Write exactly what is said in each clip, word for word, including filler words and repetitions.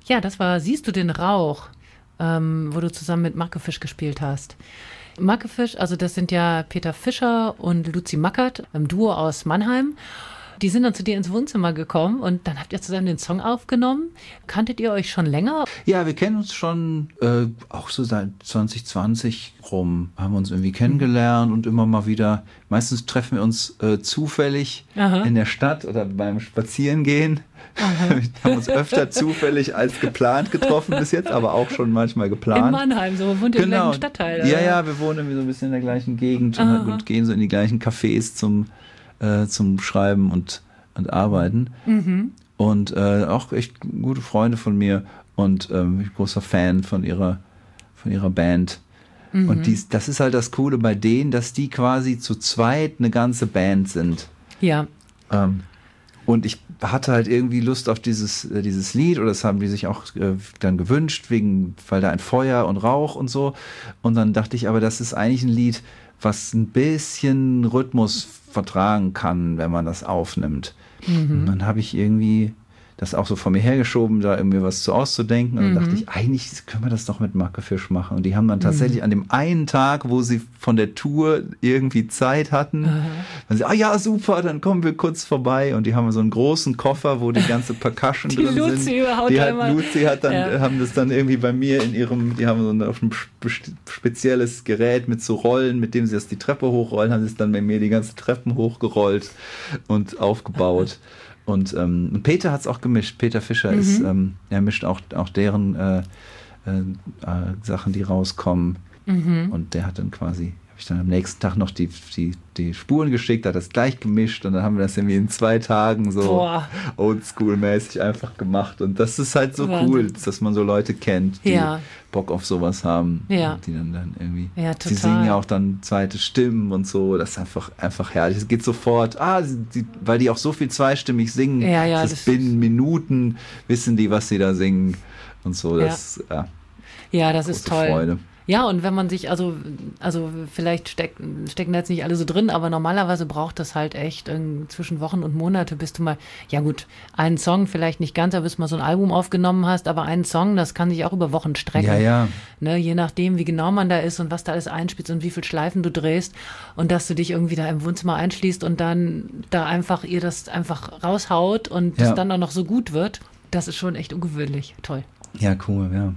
Ja, das war Siehst du den Rauch, ähm, wo du zusammen mit Mackefisch gespielt hast. Mackefisch, also das sind ja Peter Fischer und Luzi Mackert, ein Duo aus Mannheim. Die sind dann zu dir ins Wohnzimmer gekommen und dann habt ihr zusammen den Song aufgenommen. Kanntet ihr euch schon länger? Ja, wir kennen uns schon äh, auch so seit zwanzig zwanzig rum, haben uns irgendwie kennengelernt und immer mal wieder, meistens treffen wir uns äh, zufällig Aha. in der Stadt oder beim Spazierengehen. Wir haben uns öfter zufällig als geplant getroffen bis jetzt, aber auch schon manchmal geplant. In Mannheim, so wohnt ihr genau. im gleichen Stadtteil? Oder? Ja, ja, wir wohnen irgendwie so ein bisschen in der gleichen Gegend und, und gehen so in die gleichen Cafés zum Äh, zum Schreiben und, und Arbeiten. Mhm. Und äh, auch echt gute Freunde von mir und ähm, ich bin großer Fan von ihrer, von ihrer Band. Mhm. Und dies, das ist halt das Coole bei denen, dass die quasi zu zweit eine ganze Band sind. Ja. Ähm, und ich hatte halt irgendwie Lust auf dieses, äh, dieses Lied, oder das haben die sich auch äh, dann gewünscht, wegen, weil da ein Feuer und Rauch und so. Und dann dachte ich, aber das ist eigentlich ein Lied, was ein bisschen Rhythmus vertragen kann, wenn man das aufnimmt. Mhm. Und dann habe ich irgendwie das auch so vor mir hergeschoben, da irgendwie was zu auszudenken. Und dann mhm. dachte ich, eigentlich können wir das doch mit Mackefisch machen. Und die haben dann tatsächlich mhm. an dem einen Tag, wo sie von der Tour irgendwie Zeit hatten, Aha. dann sie, ah ja, super, dann kommen wir kurz vorbei. Und die haben so einen großen Koffer, wo die ganze Percussion die drin Luzi sind. Überhaupt die hat, immer. Luzi hat dann, ja. haben das dann irgendwie bei mir in ihrem, die haben so ein, auf ein spezielles Gerät mit so Rollen, mit dem sie das die Treppe hochrollen, haben sie es dann bei mir die ganze Treppen hochgerollt und aufgebaut. Und ähm, Peter hat es auch gemischt. Peter Fischer mhm. ist, ähm, er mischt auch, auch deren äh, äh, äh, Sachen, die rauskommen. Mhm. Und der hat dann quasi, habe ich dann am nächsten Tag noch die, die, die Spuren geschickt, hat das gleich gemischt und dann haben wir das irgendwie in zwei Tagen so oldschool-mäßig einfach gemacht. Und das ist halt so Wahnsinn. Cool, dass man so Leute kennt, die ja. Bock auf sowas haben. Ja. Die dann, dann irgendwie. Ja, total. Sie singen ja auch dann zweite Stimmen und so. Das ist einfach, einfach herrlich. Es geht sofort, ah, die, weil die auch so viel zweistimmig singen. Ja, ja, das das ist binnen Minuten wissen die, was sie da singen und so. Das, ja. Ja, ja, das ist toll. Freude. Ja, und wenn man sich, also, also vielleicht steck, stecken da jetzt nicht alle so drin, aber normalerweise braucht das halt echt zwischen Wochen und Monate, bis du mal, ja gut, einen Song vielleicht nicht ganz, bis du mal so ein Album aufgenommen hast, aber einen Song, das kann sich auch über Wochen strecken. Ja, ja. Ne, je nachdem, wie genau man da ist und was da alles einspielst und wie viel Schleifen du drehst und dass du dich irgendwie da im Wohnzimmer einschließt und dann da einfach ihr das einfach raushaut und ja. das dann auch noch so gut wird, das ist schon echt ungewöhnlich. Toll. Ja, cool, ja.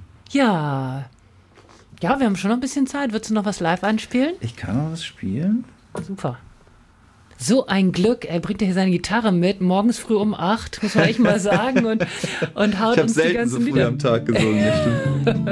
Ja, Ja, wir haben schon noch ein bisschen Zeit. Würdest du noch was live einspielen? Ich kann noch was spielen. Super. So ein Glück. Er bringt ja hier seine Gitarre mit, morgens früh um acht, muss man echt mal sagen. Und, und haut ich uns die ganzen so früh Lieder. am Tag gesungen, das stimmt.